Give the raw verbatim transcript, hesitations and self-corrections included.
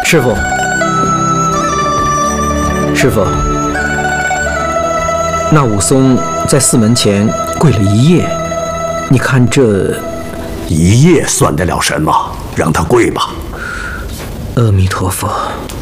师傅，师傅，那武松在寺门前跪了一夜，你看这一夜算得了什么？让他跪吧。 阿弥陀佛。